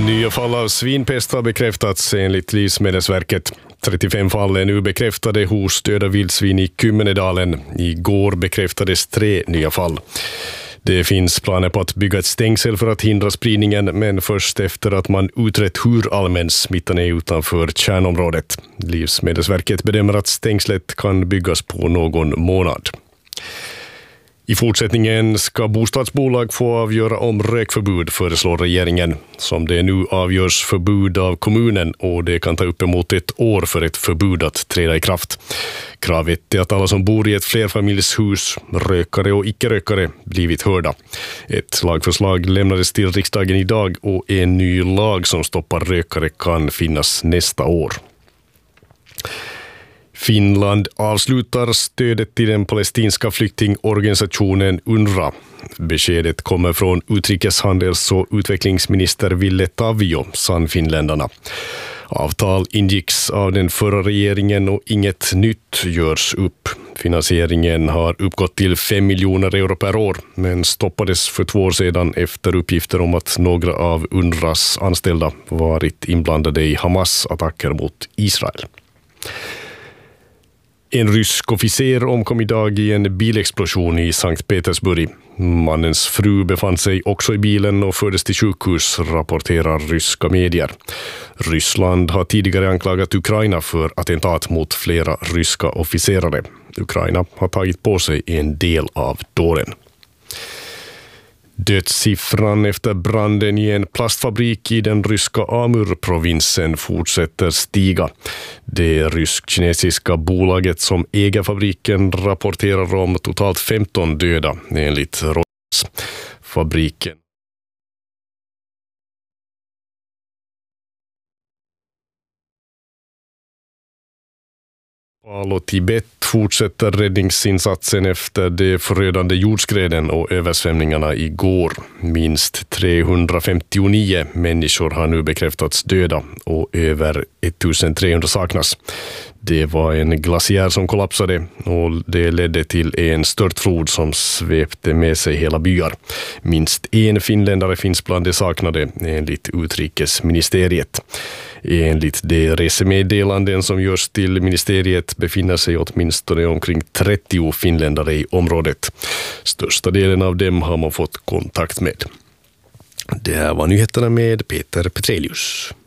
Nya fall av svinpest har bekräftats enligt Livsmedelsverket. 35 fall är nu bekräftade hos döda vildsvin i Kymmenedalen. Igår bekräftades 3 nya fall. Det finns planer på att bygga ett stängsel för att hindra spridningen, men först efter att man utrett hur allmän smittan är utanför kärnområdet. Livsmedelsverket bedömer att stängslet kan byggas på någon månad. I fortsättningen ska bostadsbolag få avgöra om rökförbud, föreslår regeringen. Som det nu avgörs förbud av kommunen och det kan ta uppemot ett år för ett förbud att träda i kraft. Kravet är att alla som bor i ett flerfamiljshus, rökare och icke-rökare, blivit hörda. Ett lagförslag lämnades till riksdagen idag och en ny lag som stoppar rökare kan finnas nästa år. Finland avslutar stödet till den palestinska flyktingorganisationen UNRWA. Beskedet kommer från utrikeshandels- och utvecklingsminister Ville Tavio, sann finländarna. Avtal ingicks av den förra regeringen och inget nytt görs upp. Finansieringen har uppgått till 5 miljoner euro per år, men stoppades för 2 år sedan efter uppgifter om att några av UNRWAs anställda varit inblandade i Hamas attacker mot Israel. En rysk officer omkom idag i en bilexplosion i Sankt Petersburg. Mannens fru befann sig också i bilen och fördes till sjukhus, rapporterar ryska medier. Ryssland har tidigare anklagat Ukraina för attentat mot flera ryska officerare. Ukraina har tagit på sig en del av dåden. Dödssiffran efter branden i en plastfabrik i den ryska Amur-provinsen fortsätter stiga. Det rysk-kinesiska bolaget som äger fabriken rapporterar om totalt 15 döda enligt Reuters. Fabriken och Tibet fortsätter räddningsinsatsen efter de förödande jordskreden och översvämningarna igår. Minst 359 människor har nu bekräftats döda och över 1300 saknas. Det var en glaciär som kollapsade och det ledde till en störtflod som svepte med sig hela byar. Minst en finländare finns bland de saknade enligt utrikesministeriet. Enligt de resemeddelanden som görs till ministeriet befinner sig åtminstone omkring 30 finländare i området. Största delen av dem har man fått kontakt med. Det här var nyheterna med Peter Petrelius.